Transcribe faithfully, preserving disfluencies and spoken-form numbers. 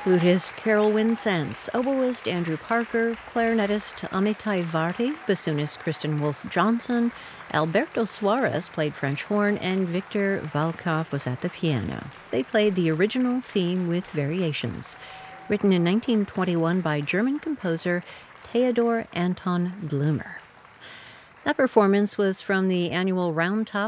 Flutist Carol Winsance, oboist Andrew Parker, clarinetist Amitai Varty, bassoonist Kristen Wolfe Johnson, Alberto Suarez played French horn, and Victor Valkov was at the piano. They played the original theme with variations, written in nineteen twenty-one by German composer Theodor Anton Blumer. That performance was from the annual Round Top